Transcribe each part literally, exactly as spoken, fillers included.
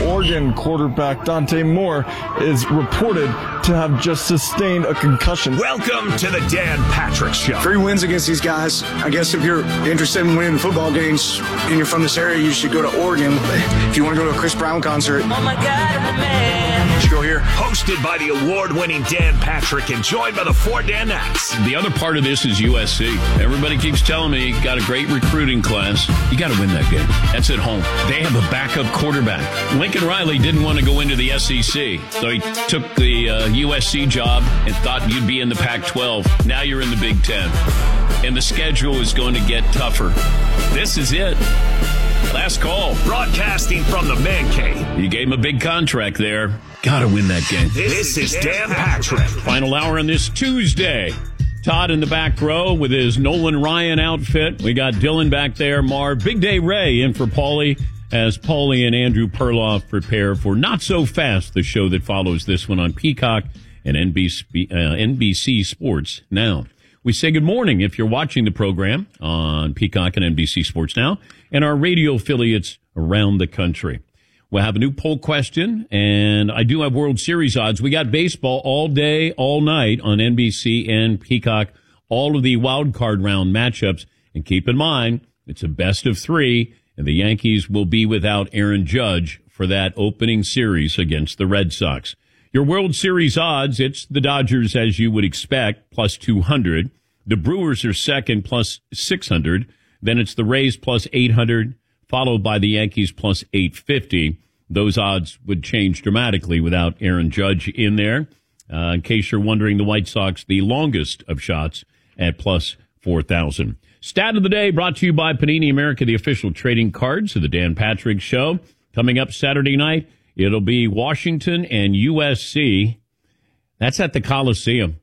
Oregon quarterback Dante Moore is reported to have just sustained a concussion. Welcome to the Dan Patrick Show. Three wins against these guys. I guess if you're interested in winning football games and you're from this area, you should go to Oregon. If you want to go to a Chris Brown concert, oh my God, man, you should go here. Hosted by the award-winning Dan Patrick and joined by the four Danettes. The other part of this is U S C. Everybody keeps telling me you got a great recruiting class. You got to win that game. That's at home. They have a backup quarterback. Lincoln Riley didn't want to go into the S E C, so he took the uh, U S C job and thought you'd be in the Pac twelve. Now you're in the Big Ten. And the schedule is going to get tougher. This is it. Last call. Broadcasting from the Man Cave. You gave him a big contract there. Got to win that game. This, this is Dan Patrick. Final hour on this Tuesday. Todd in the back row with his Nolan Ryan outfit. We got Dylan back there. Marv. Big Day Ray in for Paulie as Paulie and Andrew Perloff prepare for Not So Fast, the show that follows this one on Peacock and N B C, uh, N B C Sports Now. We say good morning if you're watching the program on Peacock and N B C Sports Now and our radio affiliates around the country. We'll have a new poll question, and I do have World Series odds. We got baseball all day, all night on N B C and Peacock, all of the wild card round matchups. And keep in mind, it's a best of three, and the Yankees will be without Aaron Judge for that opening series against the Red Sox. Your World Series odds, it's the Dodgers, as you would expect, plus two hundred. The Brewers are second, plus six hundred. Then it's the Rays, plus eight hundred, followed by the Yankees, plus eight fifty. Those odds would change dramatically without Aaron Judge in there. Uh, in case you're wondering, the White Sox, the longest of shots at plus four thousand. Stat of the day brought to you by Panini America, the official trading cards of the Dan Patrick Show. Coming up Saturday night, it'll be Washington and U S C. That's at the Coliseum.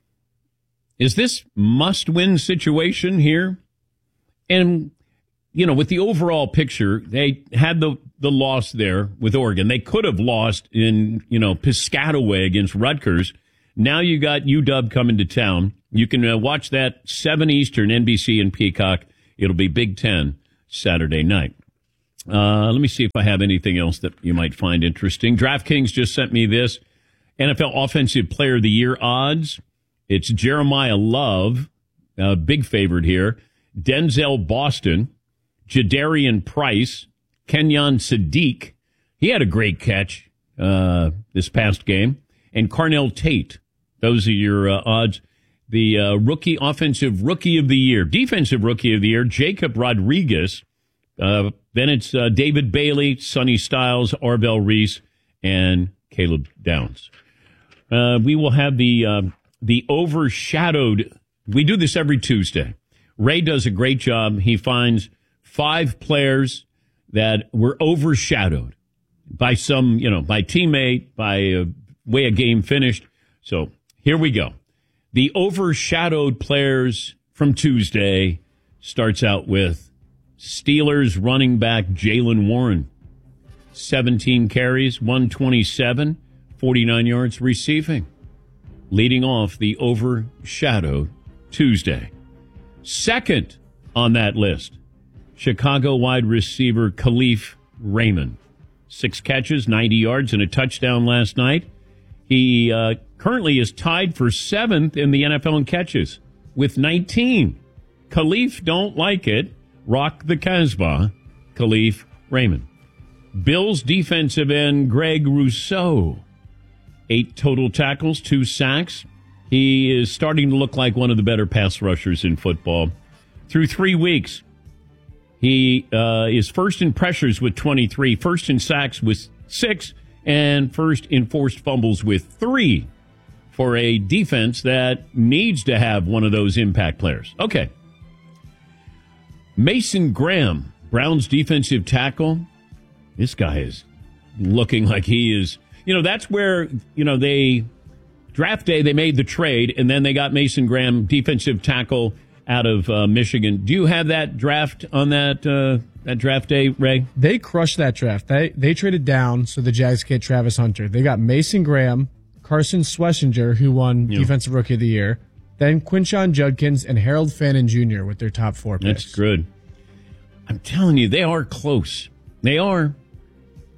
Is this must-win situation here? And, you know, with the overall picture, they had the, the loss there with Oregon. They could have lost in, you know, Piscataway against Rutgers. Now you got U W coming to town. You can uh, watch that seven Eastern, N B C and Peacock. It'll be Big Ten Saturday night. Uh, let me see if I have anything else that you might find interesting. DraftKings just sent me this. N F L Offensive Player of the Year odds. It's Jeremiah Love, uh, big favorite here. Denzel Boston, Jadarian Price, Kenyon Sadiq. He had a great catch uh, this past game. And Carnell Tate. Those are your uh, odds. The uh, rookie, offensive rookie of the year, defensive rookie of the year, Jacob Rodriguez. Uh, then it's uh, David Bailey, Sonny Styles, Arbel Reese, and Caleb Downs. Uh, we will have the uh, the overshadowed. We do this every Tuesday. Ray does a great job. He finds five players that were overshadowed by some, you know, by teammate, by a way a game finished. So here we go. The overshadowed players from Tuesday starts out with Steelers running back Jaylen Warren. seventeen carries, one twenty-seven, forty-nine yards receiving. Leading off the overshadowed Tuesday. Second on that list, Chicago wide receiver Khalif Raymond. Six catches, ninety yards, and a touchdown last night. He uh, currently is tied for seventh in the N F L in catches with nineteen. Khalif don't like it. Rock the Casbah, Khalif Raymond. Bills defensive end Greg Rousseau. Eight total tackles, two sacks. He is starting to look like one of the better pass rushers in football. Through three weeks, he uh, is first in pressures with twenty-three, first in sacks with six, and first in forced fumbles with three for a defense that needs to have one of those impact players. Okay. Mason Graham, Browns defensive tackle. This guy is looking like he is, you know, that's where, you know, they, draft day, they made the trade, and then they got Mason Graham, defensive tackle out of uh, Michigan. Do you have that draft on that uh, that draft day, Ray? They crushed that draft. They they traded down so the Jags get Travis Hunter. They got Mason Graham, Carson Schlesinger, who won yeah. Defensive Rookie of the Year, then Quinshon Judkins and Harold Fannin Junior with their top four picks. That's good. I'm telling you, they are close. They are.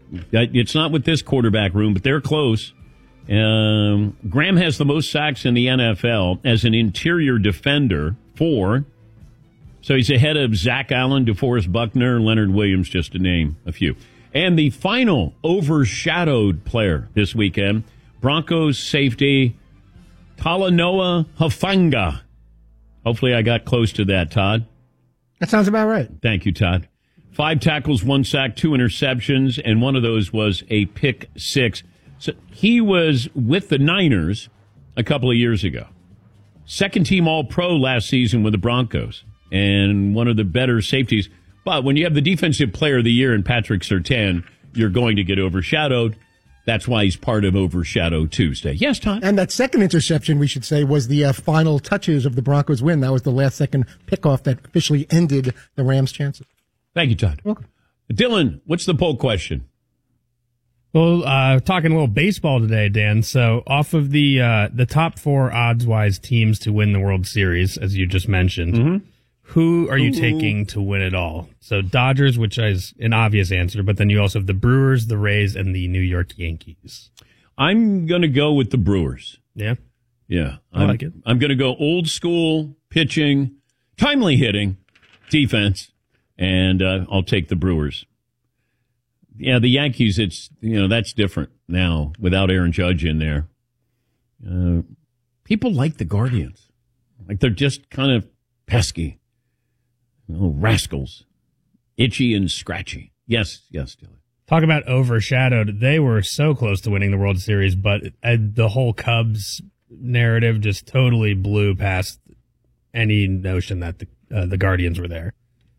It's not with this quarterback room, but they're close. Um, Graham has the most sacks in the N F L as an interior defender, four. So he's ahead of Zach Allen, DeForest Buckner, Leonard Williams, just to name a few. And the final overshadowed player this weekend, Broncos safety Talanoa Hufanga. Hopefully I got close to that, Todd. That sounds about right. Thank you, Todd. Five tackles, one sack, two interceptions, and one of those was a pick six. So he was with the Niners a couple of years ago. Second team All-Pro last season with the Broncos, and one of the better safeties. But when you have the defensive player of the year in Patrick Surtain, you're going to get overshadowed. That's why he's part of Overshadow Tuesday. Yes, Todd? And that second interception, we should say, was the uh, final touches of the Broncos win. That was the last second pickoff that officially ended the Rams' chances. Thank you, Todd. Welcome. Dylan, what's the poll question? Well, uh, talking a little baseball today, Dan. So off of the uh, the top four odds-wise teams to win the World Series, as you just mentioned, mm-hmm. who are you Ooh. taking to win it all? So Dodgers, which is an obvious answer, but then you also have the Brewers, the Rays, and the New York Yankees. I'm going to go with the Brewers. Yeah? Yeah. I I'm, like it. I'm going to go old school pitching, timely hitting, defense, and uh, I'll take the Brewers. Yeah, the Yankees, it's, you know, that's different now without Aaron Judge in there. Uh, people like the Guardians. Like they're just kind of pesky. Oh, rascals. Itchy and scratchy. Yes, yes, Dylan. Talk about overshadowed. They were so close to winning the World Series, but uh, the whole Cubs narrative just totally blew past any notion that the, uh, the Guardians were there.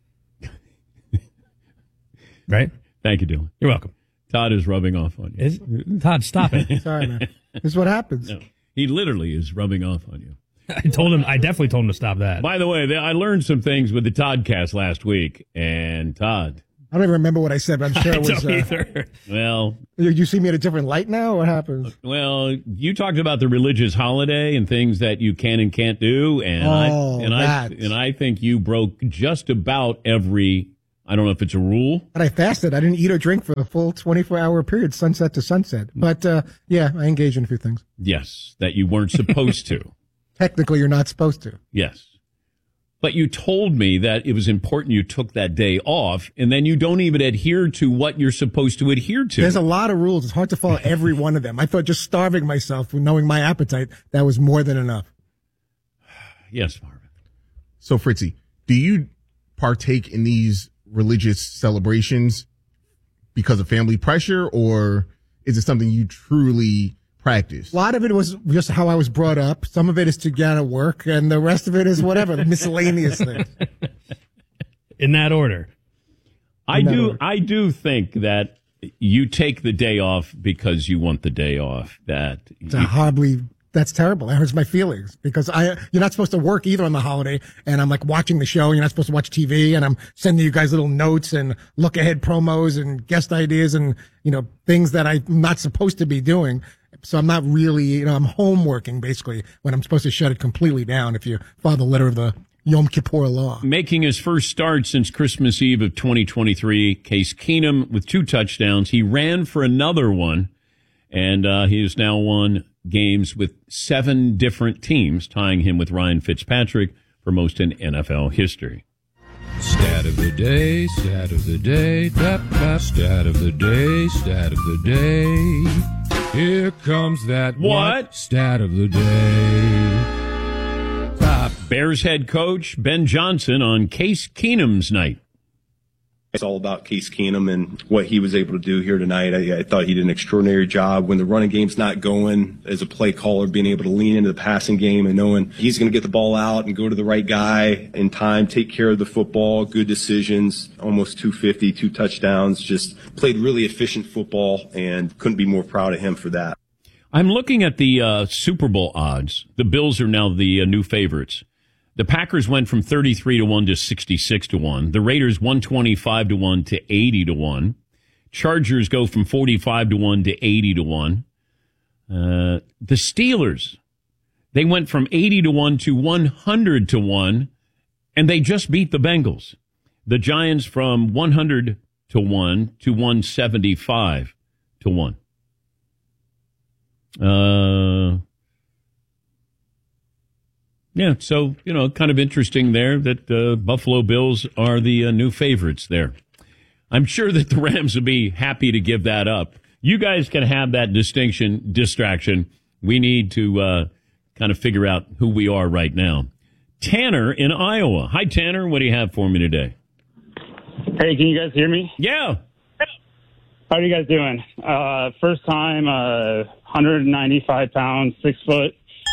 Right? Thank you, Dylan. You're welcome. Todd is rubbing off on you. Is, Todd, stop it. Sorry, man. This is what happens. No, he literally is rubbing off on you. I told him, I definitely told him to stop that. By the way, I learned some things with the Toddcast last week, and Todd. I don't even remember what I said, but I'm sure I it was. Don't either. Uh, well, you, you see me in a different light now? What happens? Well, you talked about the religious holiday and things that you can and can't do, and oh, I and that. I and I think you broke just about every. I don't know if it's a rule. But I fasted. I didn't eat or drink for the full twenty-four hour period, sunset to sunset. But, uh, yeah, I engaged in a few things. Yes, that you weren't supposed to. Technically, you're not supposed to. Yes. But you told me that it was important you took that day off, and then you don't even adhere to what you're supposed to adhere to. There's a lot of rules. It's hard to follow every one of them. I thought just starving myself, knowing my appetite, that was more than enough. Yes, Marvin. So, Fritzy, do you partake in these religious celebrations because of family pressure, or is it something you truly practice? A lot of it was just how I was brought up. Some of it is to get out of work, and the rest of it is whatever, miscellaneous things. In that order. I do, I do think that you take the day off because you want the day off. That it's a horribly, that's terrible. That hurts my feelings because I, you're not supposed to work either on the holiday. And I'm like watching the show. You're not supposed to watch T V, and I'm sending you guys little notes and look ahead promos and guest ideas and, you know, things that I'm not supposed to be doing. So I'm not really, you know, I'm home working basically when I'm supposed to shut it completely down if you follow the letter of the Yom Kippur law. Making his first start since Christmas Eve of twenty twenty-three, Case Keenum with two touchdowns. He ran for another one, and uh, he has now won games with seven different teams, tying him with Ryan Fitzpatrick for most in N F L history. Stat of the day, stat of the day, tap, tap, stat of the day, stat of the day. Here comes that what? what? Stat of the day. Uh, Bears head coach Ben Johnson on Case Keenum's night. It's all about Case Keenum and what he was able to do here tonight. I, I thought he did an extraordinary job when the running game's not going, as a play caller, being able to lean into the passing game and knowing he's going to get the ball out and go to the right guy in time, take care of the football, good decisions, almost two fifty, two touchdowns, just played really efficient football and couldn't be more proud of him for that. I'm looking at the uh, Super Bowl odds. The Bills are now the uh, new favorites. The Packers went from thirty-three to one to sixty-six to one. The Raiders one twenty-five to one to eighty to one. Chargers go from forty-five to one to eighty to one. Uh, the Steelers, they went from eighty to one to one hundred to one, and they just beat the Bengals. The Giants from one hundred to one to one seventy-five to one. Uh, yeah, so, you know, kind of interesting there that uh, Buffalo Bills are the uh, new favorites there. I'm sure that the Rams will be happy to give that up. You guys can have that distinction, distraction. We need to uh, kind of figure out who we are right now. Tanner in Iowa. Hi, Tanner. What do you have for me today? Hey, can you guys hear me? Yeah. How are you guys doing? Uh, first time, uh, one hundred ninety-five pounds, six foot.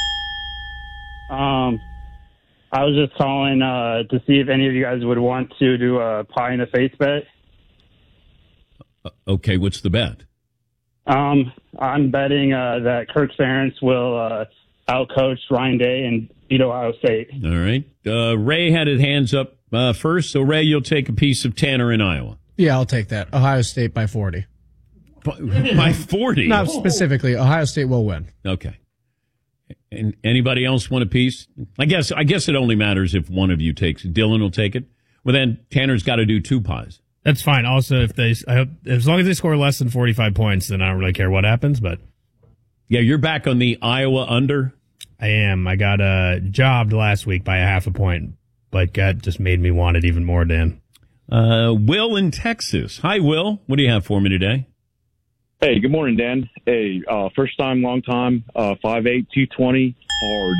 Um, I was just calling uh, to see if any of you guys would want to do a pie in the face bet. Uh, okay, what's the bet? Um, I'm betting uh, that Kirk Ferentz will uh, outcoach Ryan Day and beat Ohio State. All right. Uh, Ray had his hands up uh, first, so Ray, you'll take a piece of Tanner in Iowa. Yeah, I'll take that. Ohio State by forty. By, by forty? Not specifically. Ohio State will win. Okay. And anybody else want a piece? I guess I guess it only matters if one of you takes it. Dylan will take it. Well, then Tanner's got to do two pies. That's fine. Also, if they, I hope, as long as they score less than forty-five points, then I don't really care what happens. But yeah, you're back on the Iowa under. I am. I got uh, jobbed last week by a half a point, but that just made me want it even more, Dan. Uh, Will in Texas. Hi, Will. What do you have for me today? Hey, good morning, Dan. Hey, uh, first time, long time, uh, five eight, two twenty, hard.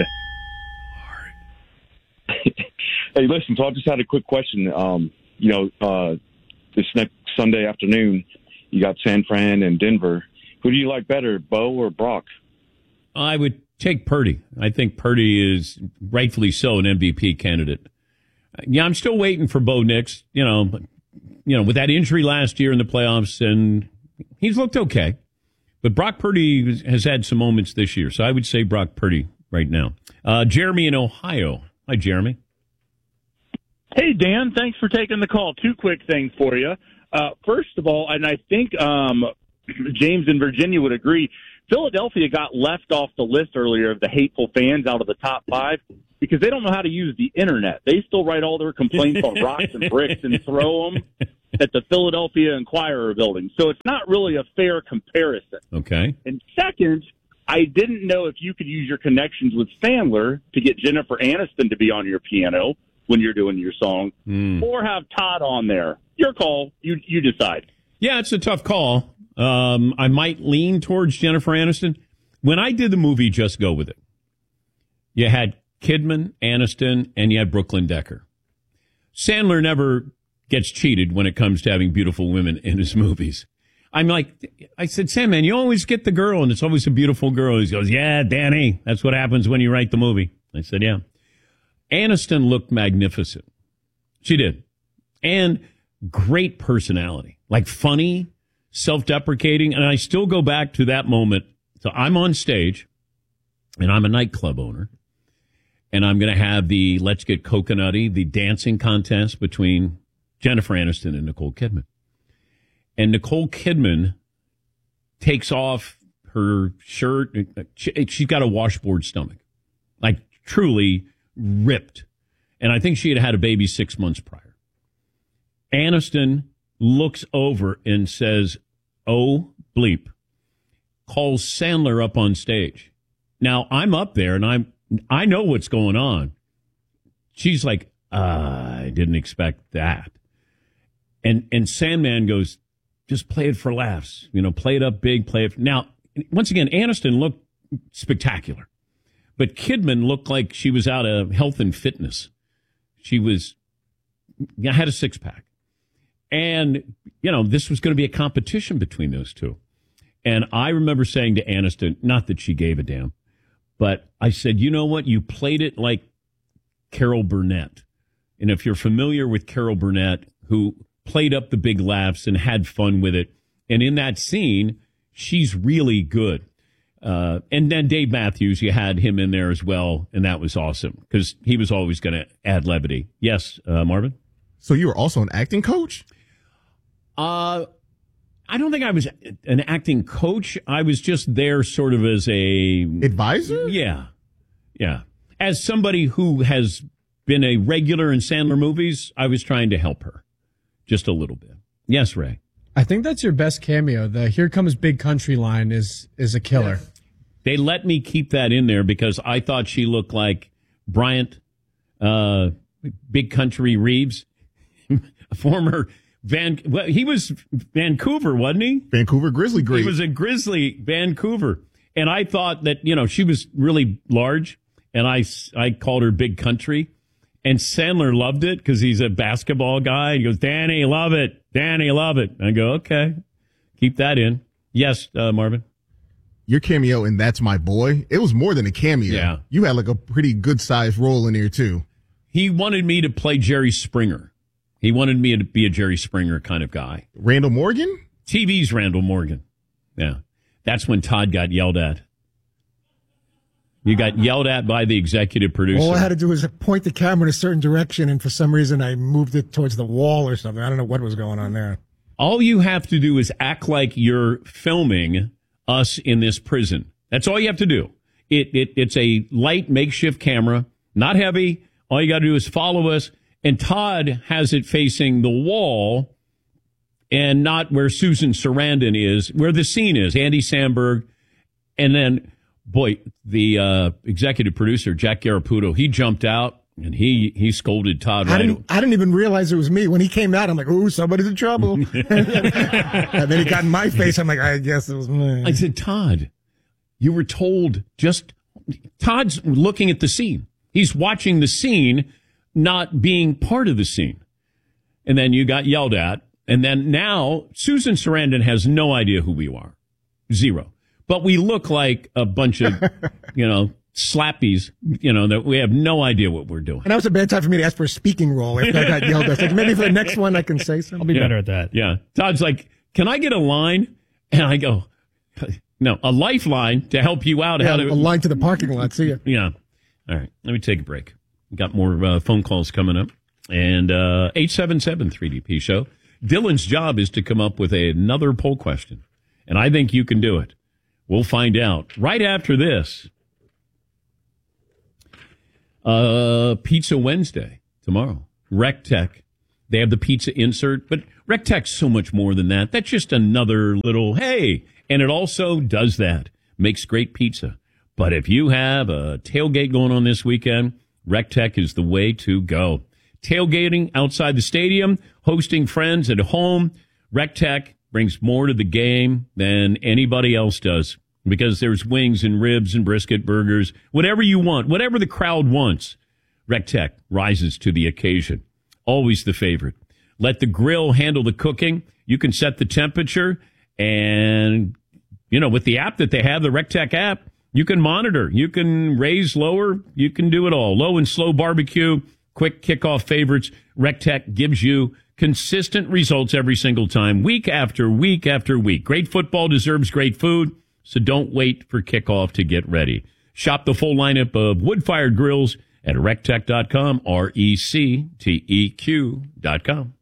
Hard. Hey, listen, so I just had a quick question. Um, you know, uh, this next Sunday afternoon, you got San Fran and Denver. Who do you like better, Bo or Brock? I would take Purdy. I think Purdy is rightfully so an M V P candidate. Yeah, I'm still waiting for Bo Nix, you know, you know, with that injury last year in the playoffs, and he's looked okay. But Brock Purdy has had some moments this year, so I would say Brock Purdy right now. Uh, Jeremy in Ohio. Hi, Jeremy. Hey, Dan, thanks for taking the call. Two quick things for you. Uh, first of all, and I think um, James in Virginia would agree, Philadelphia got left off the list earlier of the hateful fans out of the top five because they don't know how to use the internet. They still write all their complaints on rocks and bricks and throw them at the Philadelphia Inquirer building. So it's not really a fair comparison. Okay. And second, I didn't know if you could use your connections with Sandler to get Jennifer Aniston to be on your piano when you're doing your song, mm. or have Todd on there. Your call. You you decide. Yeah, it's a tough call. Um, I might lean towards Jennifer Aniston. When I did the movie Just Go With It, you had Kidman, Aniston, and you had Brooklyn Decker. Sandler never gets cheated when it comes to having beautiful women in his movies. I'm like, I said, Sam, man, you always get the girl, and it's always a beautiful girl. He goes, yeah, Danny, that's what happens when you write the movie. I said, yeah. Aniston looked magnificent. She did. And great personality, like funny, self-deprecating. And I still go back to that moment. So I'm on stage, and I'm a nightclub owner, and I'm going to have the Let's Get Coconutty, the dancing contest between Jennifer Aniston and Nicole Kidman. And Nicole Kidman takes off her shirt. She's got a washboard stomach, like truly ripped. And I think she had had a baby six months prior. Aniston looks over and says, oh, bleep, calls Sandler up on stage. Now, I'm up there, and I'm I know what's going on. She's like, uh, I didn't expect that. And and Sandman goes, just play it for laughs. You know, play it up big, play it. For... Now, once again, Aniston looked spectacular. But Kidman looked like she was out of health and fitness. She was, yeah, had a six pack. And, you know, this was going to be a competition between those two. And I remember saying to Aniston, not that she gave a damn, but I said, you know what? You played it like Carol Burnett. And if you're familiar with Carol Burnett, who played up the big laughs and had fun with it, and in that scene, she's really good. Uh, and then Dave Matthews, you had him in there as well, and that was awesome because he was always going to add levity. Yes, uh, Marvin? So you were also an acting coach? Uh, I don't think I was an acting coach. I was just there sort of as a... advisor? Yeah. Yeah. As somebody who has been a regular in Sandler movies, I was trying to help her just a little bit. Yes, Ray. I think that's your best cameo. The "Here Comes Big Country" line is is a killer. Yeah. They let me keep that in there because I thought she looked like Bryant, uh, Big Country Reeves, a former Van. Well, he was Vancouver, wasn't he? Vancouver Grizzly great. He was a Grizzly, Vancouver, and I thought that you know she was really large, and I I called her Big Country, and Sandler loved it because he's a basketball guy. He goes, Danny, love it, Danny, love it. I go, okay, keep that in. Yes, uh, Marvin. Your cameo in That's My Boy, it was more than a cameo. Yeah. You had like a pretty good sized role in there too. He wanted me to play Jerry Springer. He wanted me to be a Jerry Springer kind of guy. Randall Morgan? T V's Randall Morgan. Yeah. That's when Todd got yelled at. You got yelled at by the executive producer. All I had to do was point the camera in a certain direction, and for some reason I moved it towards the wall or something. I don't know what was going on there. All you have to do is act like you're filming us in this prison. That's all you have to do. It, it It's a light makeshift camera, not heavy. All you got to do is follow us. And Todd has it facing the wall and not where Susan Sarandon is, where the scene is, Andy Samberg. And then, boy, the uh, executive producer, Jack Garaputo, he jumped out and he, he scolded Todd I right didn't, I didn't even realize it was me. When he came out, I'm like, ooh, somebody's in trouble. And then he got in my face. I'm like, I guess it was me. I said, Todd, you were told just, Todd's looking at the scene. He's watching the scene, not being part of the scene. And then you got yelled at. And then now Susan Sarandon has no idea who we are. Zero. But we look like a bunch of, you know, slappies, you know, that we have no idea what we're doing. And that was a bad time for me to ask for a speaking role after I got yelled at. Like, maybe for the next one I can say something. I'll be yeah. better at that. Yeah. Todd's like, can I get a line? And I go, no, a lifeline to help you out. Yeah, how to, a line to the parking lot. See ya. Yeah. All right. Let me take a break. We've got more uh, phone calls coming up. And uh, eight seven seven three D P show. Dylan's job is to come up with a, another poll question. And I think you can do it. We'll find out right after this. Uh, Pizza Wednesday tomorrow. RecTech. They have the pizza insert, but RecTech's so much more than that. That's just another little, hey, and it also does that. Makes great pizza. But if you have a tailgate going on this weekend, RecTech is the way to go. Tailgating outside the stadium, hosting friends at home, RecTech brings more to the game than anybody else does because there's wings and ribs and brisket burgers, whatever you want, whatever the crowd wants. RecTech rises to the occasion. Always the favorite. Let the grill handle the cooking. You can set the temperature and, you know, with the app that they have, the RecTech app, you can monitor. You can raise, lower. You can do it all. Low and slow barbecue, quick kickoff favorites. RecTech gives you consistent results every single time, week after week after week. Great football deserves great food, so don't wait for kickoff to get ready. Shop the full lineup of wood-fired grills at rectech dot com, R E C T E Q dot com.